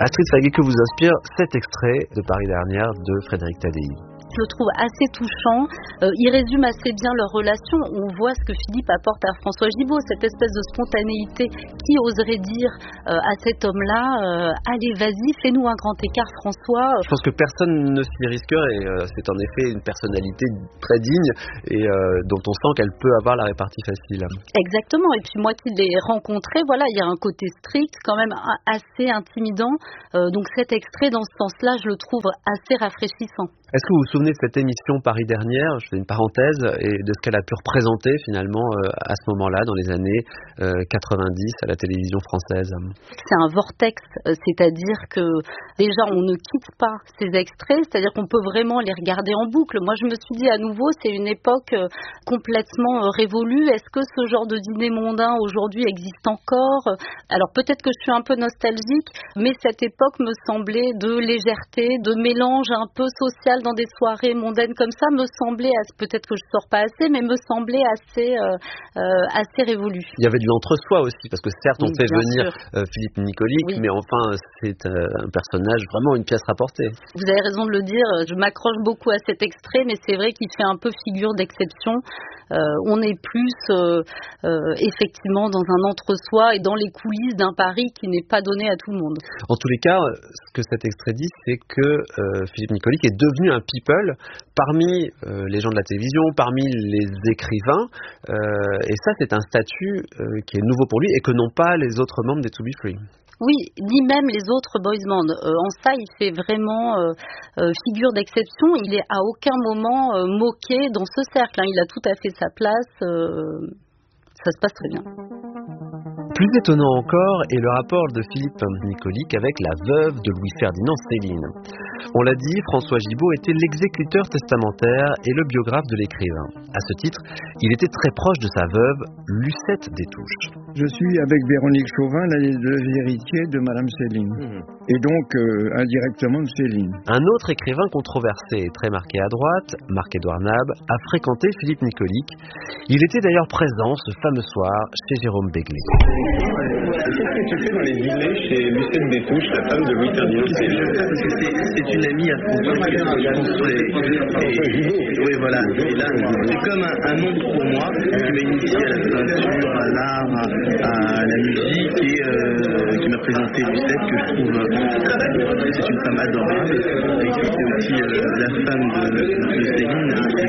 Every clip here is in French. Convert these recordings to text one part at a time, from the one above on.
Astrid Faguet, que vous inspire cet extrait de Paris dernière de Frédéric Tadei? Je le trouve assez touchant. Il résume assez bien leur relation. On voit ce que Philippe apporte à François Gibault, cette espèce de spontanéité. Qui oserait dire à cet homme-là allez, vas-y, fais-nous un grand écart, François. Je pense que personne ne s'y risquerait. C'est en effet une personnalité très digne et dont on sent qu'elle peut avoir la répartie facile. Exactement. Et puis moi qui l'ai rencontré, voilà, il y a un côté strict, quand même assez intimidant. Donc cet extrait, dans ce sens-là, je le trouve assez rafraîchissant. Est-ce que vous vous souvenez de cette émission Paris dernière, je fais une parenthèse, et de ce qu'elle a pu représenter finalement à ce moment-là, dans les années 90 à la télévision française? C'est un vortex, c'est-à-dire que déjà on ne quitte pas ces extraits, c'est-à-dire qu'on peut vraiment les regarder en boucle. Moi je me suis dit à nouveau, c'est une époque complètement révolue. Est-ce que ce genre de dîner mondain aujourd'hui existe encore? Alors peut-être que je suis un peu nostalgique, mais cette époque me semblait de légèreté, de mélange un peu social dans des soirées mondaines comme ça, me semblait, peut-être que je sors pas assez, mais me semblait assez révolu. Il y avait du entre-soi aussi, parce que certes on fait venir Philippe Nicolic, oui. mais enfin c'est un personnage, vraiment une pièce rapportée. Vous avez raison de le dire, je m'accroche beaucoup à cet extrait, mais c'est vrai qu'il fait un peu figure d'exception. On est plus effectivement dans un entre-soi et dans les coulisses d'un Paris qui n'est pas donné à tout le monde. En tous les cas, ce que cet extrait dit, c'est que Philippe Nicolic est devenu un people parmi les gens de la télévision, parmi les écrivains, et ça c'est un statut qui est nouveau pour lui et que n'ont pas les autres membres des To Be Free. Oui, ni même les autres boys band. En ça, il fait vraiment figure d'exception. Il est à aucun moment moqué dans ce cercle. Il a tout à fait sa place. Ça se passe très bien. Plus étonnant encore est le rapport de Philippe Nicolic avec la veuve de Louis-Ferdinand Céline. On l'a dit, François Gibault était l'exécuteur testamentaire et le biographe de l'écrivain. À ce titre, il était très proche de sa veuve, Lucette des Touches. Je suis avec Véronique Chauvin, la héritier de Madame Céline, et donc indirectement de Céline. Un autre écrivain controversé et très marqué à droite, Marc-Édouard Nab, a fréquenté Philippe Nicolic. Il était d'ailleurs présent ce fameux soir chez Jérôme Béglé. Qu'est-ce que tu fais dans les dîners chez Lucette des Touches, la femme de Louis-Ferdinand Céline? C'est une amie à François qui a construit. Oui, voilà. Et là, c'est comme un oncle pour moi qui m'a initié à la peinture, à l'art, à la musique et qui m'a présenté Lucette, que je trouve c'est une femme adorable et qui est aussi la femme de Céline,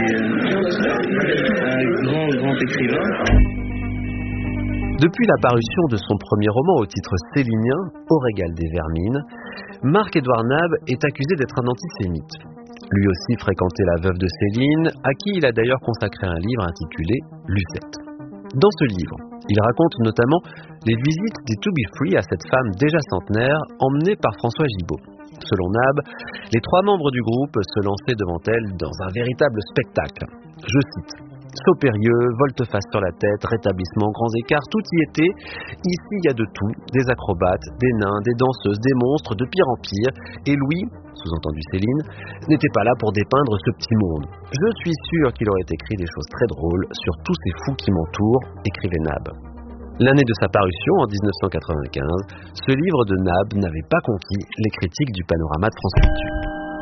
qui est un grand écrivain. Depuis la parution de son premier roman au titre célinien, Au régal des vermines, Marc-Édouard Nab est accusé d'être un antisémite. Lui aussi fréquentait la veuve de Céline, à qui il a d'ailleurs consacré un livre intitulé Lucette. Dans ce livre, il raconte notamment les visites des To Be Free à cette femme déjà centenaire, emmenée par François Gibault. Selon Nab, les 3 membres du groupe se lançaient devant elle dans un véritable spectacle. Je cite: saut périlleux, volte-face sur la tête, rétablissement, grands écarts, tout y était. Ici, il y a de tout, des acrobates, des nains, des danseuses, des monstres, de pire en pire. Et Louis, sous-entendu Céline, n'était pas là pour dépeindre ce petit monde. Je suis sûr qu'il aurait écrit des choses très drôles sur tous ces fous qui m'entourent, écrivait Nab. L'année de sa parution, en 1995, ce livre de Nab n'avait pas conquis les critiques du Panorama de France Culture.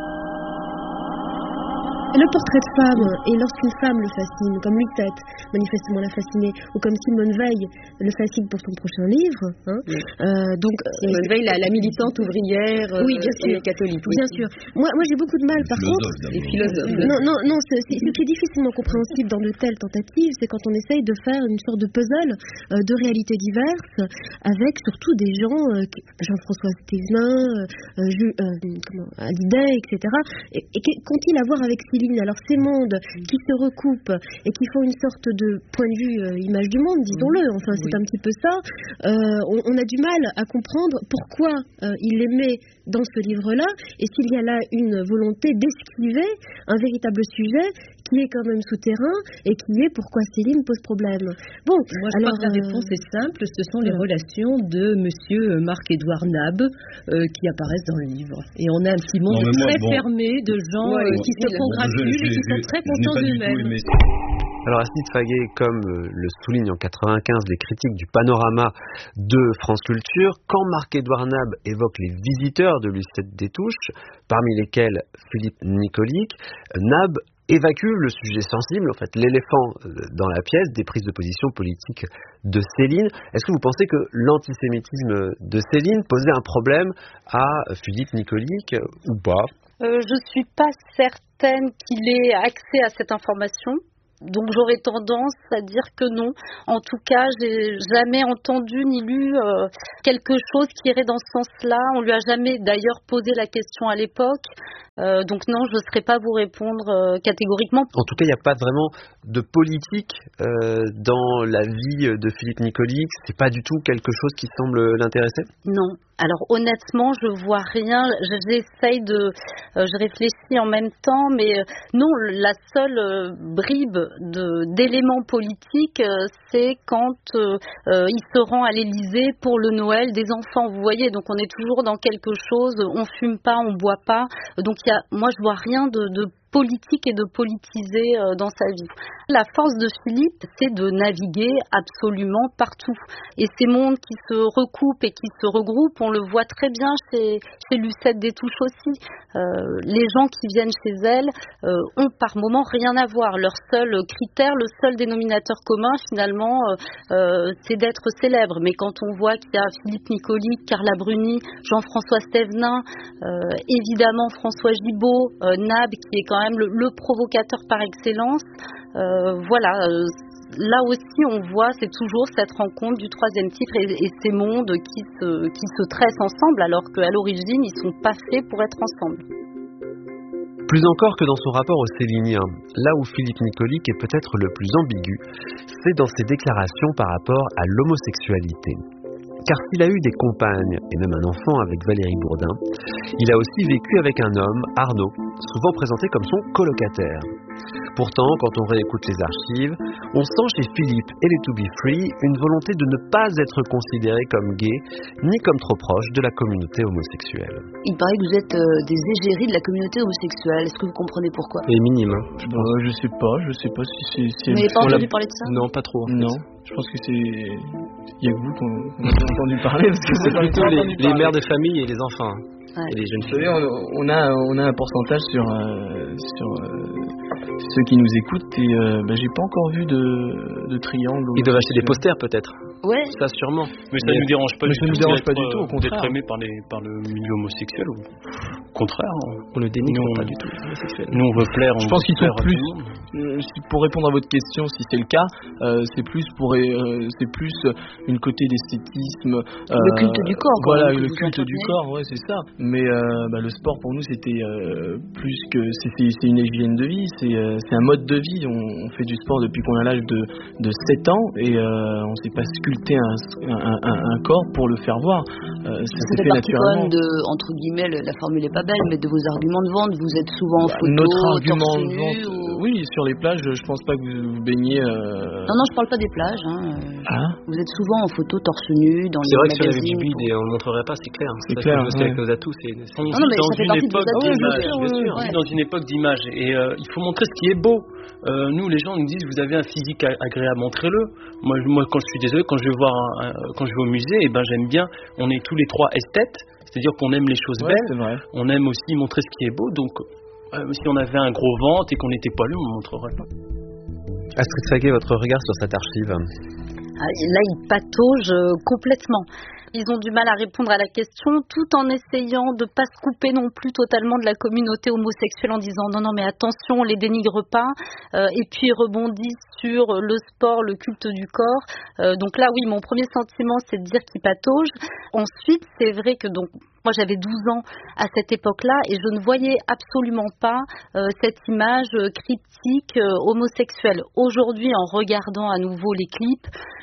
Le portrait de femme, et lorsqu'une femme le fascine, comme Lucette manifestement l'a fasciné, ou comme Simone Veil le fascine pour son prochain livre, donc Simone Veil, la militante ouvrière, oui, bien sûr, et catholique. Oui. Bien sûr. Moi j'ai beaucoup de mal, par contre. Les philosophes. Non, ce qui est difficilement compréhensible dans de telles tentatives, c'est quand on essaye de faire une sorte de puzzle de réalités diverses, avec surtout des gens, Jean-François Stévenin, Hallyday, etc. Et qu'ont-ils à voir avec alors ces mondes qui se recoupent et qui font une sorte de point de vue image du monde, disons-le, enfin c'est un petit peu ça, on a du mal à comprendre pourquoi il les met dans ce livre-là, et s'il y a là une volonté d'esquiver un véritable sujet qui est quand même souterrain et qui est pourquoi Céline pose problème. Bon, moi je crois que la réponse est simple, ce sont les relations de monsieur Marc-Édouard Nab qui apparaissent dans le livre. Et on a un petit monde très fermé de gens qui se congratulent et qui sont très contents d'eux-mêmes. Alors Astrid Faguet, comme le souligne en 95 les critiques du Panorama de France Culture, quand Marc-Édouard Nab évoque les visiteurs de Lucette Détouche, parmi lesquels Philippe Nicolic, Nab évacue le sujet sensible, en fait l'éléphant dans la pièce, des prises de position politiques de Céline. Est-ce que vous pensez que l'antisémitisme de Céline posait un problème à Philippe Nicolic ou pas ? Je suis pas certaine qu'il ait accès à cette information. Donc j'aurais tendance à dire que non. En tout cas, j'ai jamais entendu ni lu quelque chose qui irait dans ce sens-là. On lui a jamais d'ailleurs posé la question à l'époque. Donc non, je ne saurais pas vous répondre catégoriquement. En tout cas, il n'y a pas vraiment de politique dans la vie de Philippe Nicolic. C'est pas du tout quelque chose qui semble l'intéresser ? Non. Alors honnêtement, je vois rien. Je réfléchis en même temps, mais non, la seule bribe d'éléments politiques, c'est quand il se rend à l'Élysée pour le Noël des enfants. Vous voyez, donc on est toujours dans quelque chose. On fume pas, on boit pas. Donc moi, je vois rien de politique et de politisé dans sa vie. La force de Philippe, c'est de naviguer absolument partout. Et ces mondes qui se recoupent et qui se regroupent, on le voit très bien chez Lucette Détouche aussi. Les gens qui viennent chez elle ont par moment rien à voir. Leur seul critère, le seul dénominateur commun finalement, c'est d'être célèbre. Mais quand on voit qu'il y a Philippe Nicolic, Carla Bruni, Jean-François Stévenin, évidemment François Gibault, Nab qui est quand même le provocateur par excellence, là aussi on voit, c'est toujours cette rencontre du troisième type et ces mondes qui se tressent ensemble alors qu'à l'origine ils sont pas faits pour être ensemble. Plus encore que dans son rapport au Célinien, là où Philippe Nicolic est peut-être le plus ambigu, c'est dans ses déclarations par rapport à l'homosexualité. Car s'il a eu des compagnes et même un enfant avec Valérie Bourdin, il a aussi vécu avec un homme, Arnaud, souvent présenté comme son colocataire. Pourtant, quand on réécoute les archives, on sent chez Philippe et les To Be Free une volonté de ne pas être considéré comme gay, ni comme trop proche de la communauté homosexuelle. Il paraît que vous êtes des égéries de la communauté homosexuelle. Est-ce que vous comprenez pourquoi ? Les minimes, hein, je sais pas si vous n'avez pas entendu parler de ça ? Non, pas trop. Non, je pense que il y a que vous qu'on a entendu parler, parce que c'est plutôt les mères de famille et les enfants. Ouais. Et les jeunes filles. Vous savez, on a un pourcentage sur ceux qui nous écoutent et j'ai pas encore vu de triangle. Ils doivent acheter des posters peut-être. Ouais. Ça sûrement. Mais ça ne nous dérange pas du tout, au contraire. D'être aimé par le milieu homosexuel. Au contraire. On ne dénigre pas du tout les homosexuels. Nous on veut plaire. Je pense qu'ils sont plus. Pour répondre à votre question, si c'est le cas, c'est plus une côté d'esthétisme. Le culte du corps. Voilà, le culte du corps, ouais, c'est ça. Mais le sport pour nous c'était plus que c'est une hygiène de vie, c'est un mode de vie. On fait du sport depuis qu'on a l'âge de 7 ans et on s'est pas sculpté un corps pour le faire voir. Ça s'est fait naturellement. Quand même entre guillemets, la formule est pas belle, mais de vos arguments de vente, vous êtes souvent en photo. Notre argument de vente, oui, sur les plages, je pense pas que vous baignez. Non, je parle pas des plages. Vous êtes souvent en photo torse nu dans les magazines. C'est vrai que si on avait du bide et on ne le montrerait pas, c'est clair. C'est clair. Avec nos atouts, on vit dans une époque d'image et il faut montrer ce qui est beau. Nous, les gens nous disent vous avez un physique agréable, montrez-le. Moi, quand je suis désolé, quand je vais au musée, j'aime bien. On est tous les trois esthètes, c'est-à-dire qu'on aime les choses belles. On aime aussi montrer ce qui est beau. Donc, si on avait un gros ventre et qu'on était poilu, on ne montrerait pas. Astrid Faguet, votre regard sur cette archive ? Là, ils pataugent complètement. Ils ont du mal à répondre à la question tout en essayant de ne pas se couper non plus totalement de la communauté homosexuelle en disant non mais attention, on les dénigre pas, et puis ils rebondissent sur le sport, le culte du corps. Donc là oui, mon premier sentiment c'est de dire qu'ils pataugent. Ensuite c'est vrai que moi j'avais 12 ans à cette époque-là et je ne voyais absolument pas cette image cryptique homosexuelle. Aujourd'hui en regardant à nouveau les clips,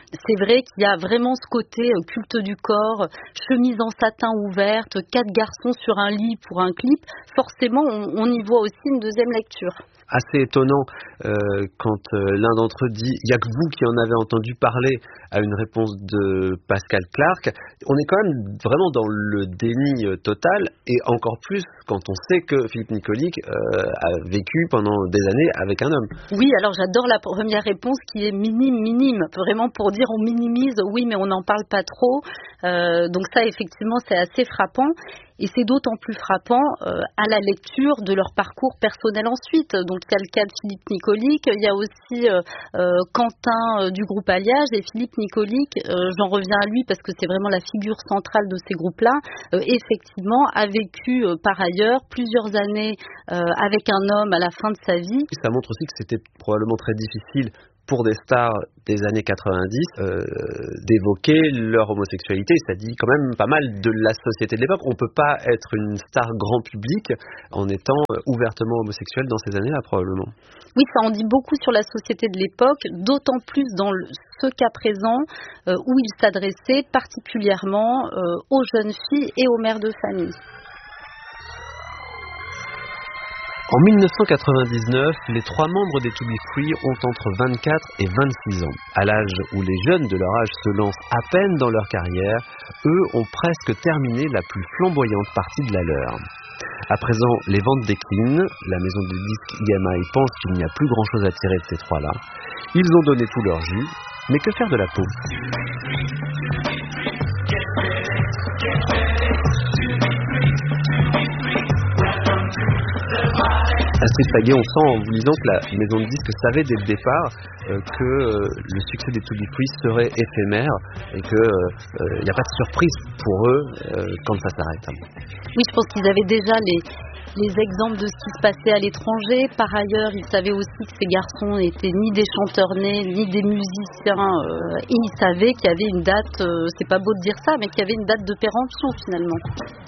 c'est vrai qu'il y a vraiment ce côté culte du corps, chemise en satin ouverte, 4 garçons sur un lit pour un clip. Forcément, on y voit aussi une deuxième lecture. Assez étonnant quand l'un d'entre eux dit « il n'y a que vous qui en avez entendu parler » à une réponse de Pascal Clark. On est quand même vraiment dans le déni total, et encore plus quand on sait que Philippe Nicolic a vécu pendant des années avec un homme. Oui, alors j'adore la première réponse qui est minime, vraiment pour dire on minimise, oui mais on n'en parle pas trop. Donc ça effectivement c'est assez frappant. Et c'est d'autant plus frappant à la lecture de leur parcours personnel ensuite. Donc il y a le cas de Philippe Nicolic, il y a aussi Quentin du groupe Alliage, et Philippe Nicolic, j'en reviens à lui parce que c'est vraiment la figure centrale de ces groupes-là, effectivement a vécu par ailleurs plusieurs années avec un homme à la fin de sa vie. Ça montre aussi que c'était probablement très difficile pour des stars des années 90 d'évoquer leur homosexualité. Ça dit quand même pas mal de la société de l'époque. On ne peut pas être une star grand public en étant ouvertement homosexuel dans ces années-là, probablement. Oui, ça en dit beaucoup sur la société de l'époque, d'autant plus dans ce cas présent où il s'adressait particulièrement aux jeunes filles et aux mères de famille. En 1999, les 3 membres des To Be Free ont entre 24 et 26 ans. À l'âge où les jeunes de leur âge se lancent à peine dans leur carrière, eux ont presque terminé la plus flamboyante partie de la leur. À présent, les ventes déclinent, la maison de disques EMI pense qu'il n'y a plus grand chose à tirer de ces 3-là. Ils ont donné tout leur jus, mais que faire de la peau ? Astrid Faguet, on sent en vous lisant que la maison de disques savait dès le départ que le succès des To Be Free serait éphémère et qu'il n'y a pas de surprise pour eux quand ça s'arrête. Oui, je pense qu'ils avaient déjà les exemples de ce qui se passait à l'étranger. Par ailleurs, ils savaient aussi que ces garçons n'étaient ni des chanteurs nés, ni des musiciens. Et ils savaient qu'il y avait une date, c'est pas beau de dire ça, mais qu'il y avait une date de péremption finalement.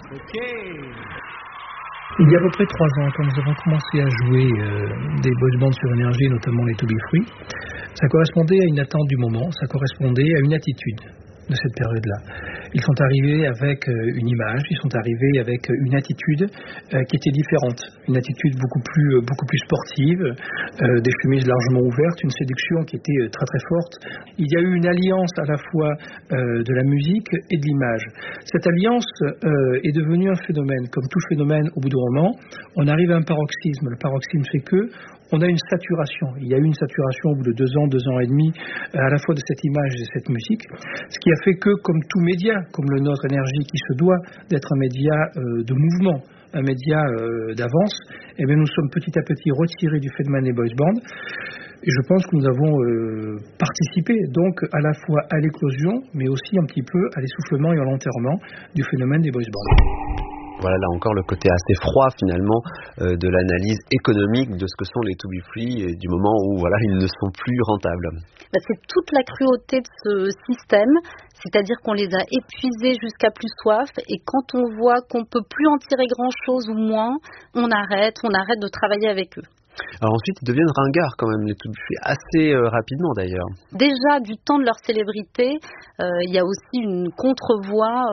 Il y a à peu près 3 ans, quand nous avons commencé à jouer des boys bands sur Énergie, notamment les To Be Free, ça correspondait à une attente du moment, ça correspondait à une attitude de cette période-là. Ils sont arrivés avec une image, ils sont arrivés avec une attitude qui était différente, une attitude beaucoup plus sportive, des chemises largement ouvertes, une séduction qui était très très forte. Il y a eu une alliance à la fois de la musique et de l'image. Cette alliance est devenue un phénomène. Comme tout phénomène, au bout d'un moment, on arrive à un paroxysme. Le paroxysme fait que on a une saturation. Il y a eu une saturation au bout de 2 ans et demi, à la fois de cette image et de cette musique, ce qui a fait que, comme tout média, comme le nôtre Énergie, qui se doit d'être un média de mouvement, un média d'avance, eh bien nous sommes petit à petit retirés du phénomène des boys bands. Et je pense que nous avons participé donc à la fois à l'éclosion, mais aussi un petit peu à l'essoufflement et à l'enterrement du phénomène des boys bands. Voilà là encore le côté assez froid finalement de l'analyse économique de ce que sont les To Be Free et du moment où voilà ils ne sont plus rentables. C'est toute la cruauté de ce système, c'est-à-dire qu'on les a épuisés jusqu'à plus soif, et quand on voit qu'on peut plus en tirer grand-chose ou moins, on arrête de travailler avec eux. Alors ensuite, ils deviennent ringards quand même, les To Be Free, assez rapidement d'ailleurs. Déjà, du temps de leur célébrité, il y a aussi une contre-voix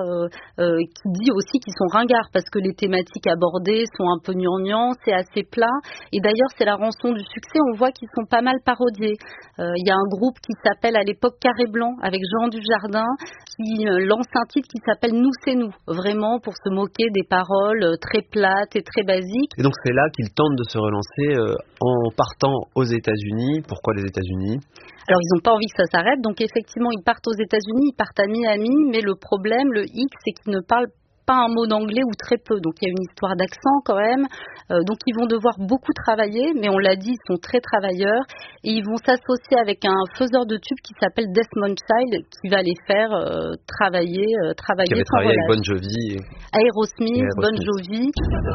qui dit aussi qu'ils sont ringards, parce que les thématiques abordées sont un peu gnangnang, c'est assez plat. Et d'ailleurs, c'est la rançon du succès, on voit qu'ils sont pas mal parodiés. Il y a un groupe qui s'appelle à l'époque Carré Blanc, avec Jean Dujardin, qui lance un titre qui s'appelle Nous c'est nous, vraiment pour se moquer des paroles très plates et très basiques. Et donc c'est là qu'ils tentent de se relancer en partant aux États-Unis. Pourquoi les États-Unis ? Alors ils n'ont pas envie que ça s'arrête, donc effectivement ils partent aux États-Unis, ils partent à Miami, mais le problème, le hic, c'est qu'ils ne parlent pas un mot d'anglais ou très peu, donc il y a une histoire d'accent quand même, donc ils vont devoir beaucoup travailler, mais on l'a dit, ils sont très travailleurs, et ils vont s'associer avec un faiseur de tubes qui s'appelle Desmond Child, qui va les faire travailler qui avait travaillé avec Bon Jovi, Aerosmith, Bon Jovi.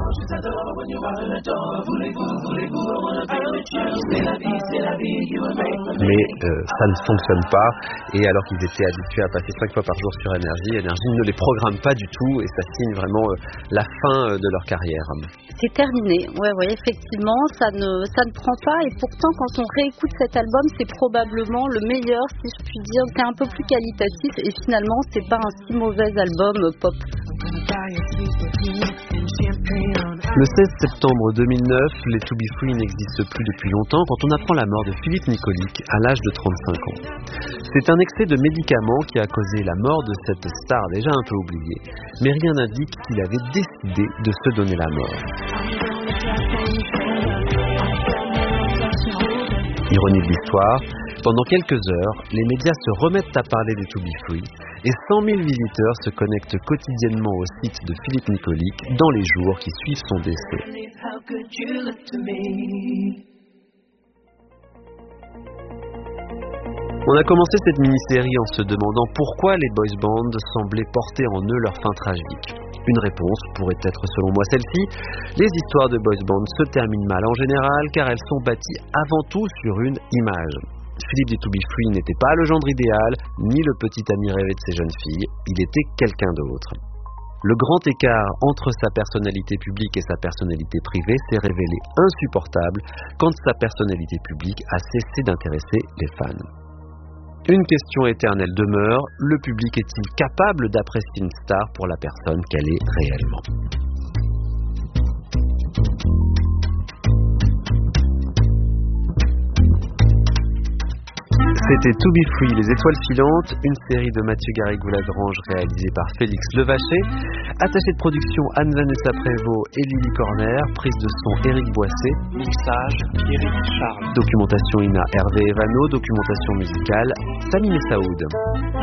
Mais ça ne fonctionne pas, et alors qu'ils étaient habitués à passer 5 fois par jour sur Énergie ne les programme pas du tout, et ça signe vraiment la fin de leur carrière. C'est terminé, ouais, effectivement, ça ne prend pas, et pourtant quand on réécoute cet album, c'est probablement le meilleur, si je puis dire. C'est un peu plus qualitatif, et finalement, c'est pas un si mauvais album pop. Le 16 septembre 2009, les To Be Free n'existent plus depuis longtemps quand on apprend la mort de Philippe Nicolic à l'âge de 35 ans. C'est un excès de médicaments qui a causé la mort de cette star déjà un peu oubliée, mais rien n'indique qu'il avait décidé de se donner la mort. Ironie de l'histoire, pendant quelques heures, les médias se remettent à parler des To Be Free et 100 000 visiteurs se connectent quotidiennement au site de Philippe Nicolic dans les jours qui suivent son décès. On a commencé cette mini-série en se demandant pourquoi les boys bands semblaient porter en eux leur fin tragique. Une réponse pourrait être selon moi celle-ci: les histoires de boys bands se terminent mal en général car elles sont bâties avant tout sur une image. Philippe des To Be Free n'était pas le gendre idéal, ni le petit ami rêvé de ses jeunes filles, il était quelqu'un d'autre. Le grand écart entre sa personnalité publique et sa personnalité privée s'est révélé insupportable quand sa personnalité publique a cessé d'intéresser les fans. Une question éternelle demeure, le public est-il capable d'apprécier une star pour la personne qu'elle est réellement ? C'était To Be Free, les étoiles filantes, une série de Mathieu Garrigou-Lagrange réalisée par Félix Levaché, attachée de production Anne-Vanessa Prévost et Lily Corner, prise de son Éric Boissé, mixage Éric Charles, documentation Ina Hervé Evano, documentation musicale Sami Messaoud.